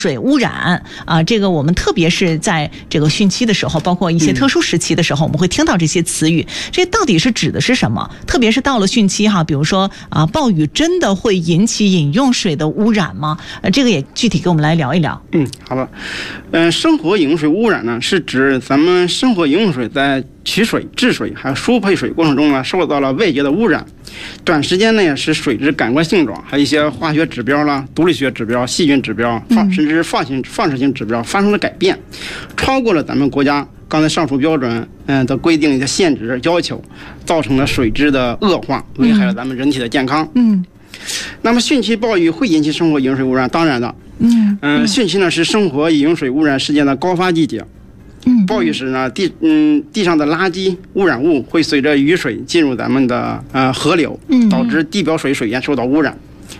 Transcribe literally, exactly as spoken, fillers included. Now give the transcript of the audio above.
水污染啊，这个我们特别是在这个汛期的时候，包括一些特殊时期的时候，我们会听到这些词语。这到底是指的是什么？特别是到了汛期哈，比如说啊，暴雨真的会引起饮用水的污染吗？呃，这个也具体给我们来聊一聊。 嗯，好的。嗯、呃，生活饮用水污染呢，是指咱们生活饮用水在取水、制水还有输配水过程中呢，受到了外界的污染。短时间内使水质感官性状，还有一些化学指标啦、独立学指标、细菌指标，放甚至放性放射性指标发生了改变，超过了咱们国家刚才上述标准嗯的规定的限制要求，造成了水质的恶化，危害了咱们人体的健康。嗯，那么汛期暴雨会引起生活饮用水污染？当然的。嗯嗯，汛期呢是生活饮用水污染事件的高发季节。嗯，暴雨时呢，地嗯地上的垃圾污染物会随着雨水进入咱们的呃河流，导致地表水水源受到污染。